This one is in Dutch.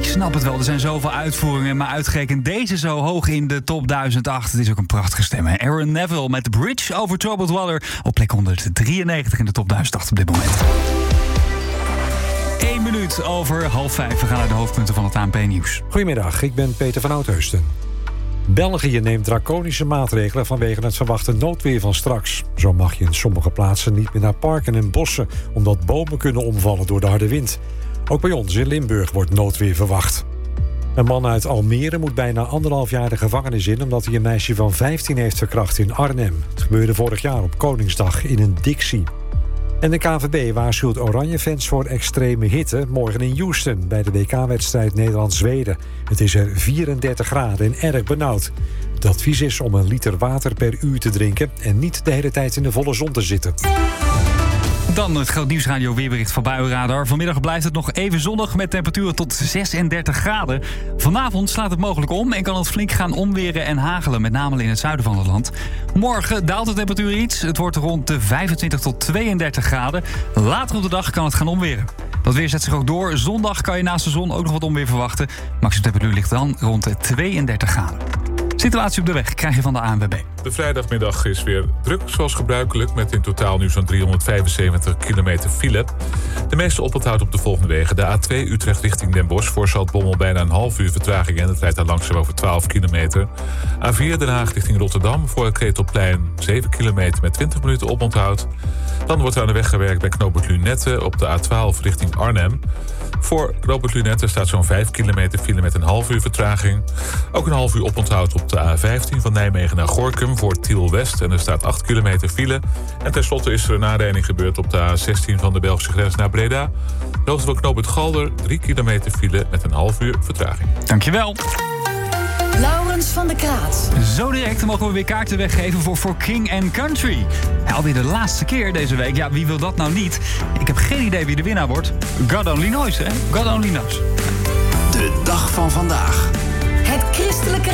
snap het wel, er zijn zoveel uitvoeringen, maar uitgerekend deze zo hoog in de top 1008. Het is ook een prachtige stem. Hè? Aaron Neville met The Bridge Over Troubled Water op plek 193 in de top 1008 op dit moment. 1 minuut over 4:30. We gaan naar de hoofdpunten van het ANP-nieuws. Goedemiddag, ik ben Peter van Oudheusden. België neemt draconische maatregelen vanwege het verwachte noodweer van straks. Zo mag je in sommige plaatsen niet meer naar parken en bossen, omdat bomen kunnen omvallen door de harde wind. Ook bij ons in Limburg wordt noodweer verwacht. Een man uit Almere moet bijna 1,5 jaar de gevangenis in, omdat hij een meisje van 15 heeft verkracht in Arnhem. Het gebeurde vorig jaar op Koningsdag in een Dixie. En de KNVB waarschuwt Oranje-fans voor extreme hitte morgen in Houston bij de WK-wedstrijd Nederland-Zweden. Het is er 34 graden en erg benauwd. Het advies is om 1 liter water per uur te drinken en niet de hele tijd in de volle zon te zitten. Dan het Groot Nieuwsradio weerbericht van Buienradar. Vanmiddag blijft het nog even zonnig met temperaturen tot 36 graden. Vanavond slaat het mogelijk om en kan het flink gaan onweren en hagelen, met name in het zuiden van het land. Morgen daalt de temperatuur iets. Het wordt rond de 25 tot 32 graden. Later op de dag kan het gaan onweren. Dat weer zet zich ook door. Zondag kan je naast de zon ook nog wat onweer verwachten. Maximum temperatuur ligt dan rond de 32 graden. Situatie op de weg krijg je van de ANWB. De vrijdagmiddag is weer druk zoals gebruikelijk, met in totaal nu zo'n 375 kilometer file. De meeste oponthoud op de volgende wegen. De A2 Utrecht richting Den Bosch voor Zaltbommel bijna een half uur vertraging en het rijdt daar langzaam over 12 kilometer. A4 Den Haag richting Rotterdam voor het Ketelplein 7 kilometer met 20 minuten oponthoud. Dan wordt er aan de weg gewerkt bij knooppunt Lunette op de A12 richting Arnhem. Voor knooppunt Lunette staat zo'n 5 kilometer file met een half uur vertraging. Ook een half uur oponthoud op de A15 van Nijmegen naar Gorinchem voor Tiel West. En er staat 8 kilometer file. En tenslotte is er een aanrijding gebeurd op de A16 van de Belgische grens naar Breda. De hoogte van knooppunt Galder 3 kilometer file met een half uur vertraging. Dankjewel. Laurens van der Kraat. Zo direct mogen we weer kaarten weggeven voor King and Country. Alweer de laatste keer deze week. Ja, wie wil dat nou niet? Ik heb geen idee wie de winnaar wordt. God only knows, hè? God only knows. De dag van vandaag. Het christelijke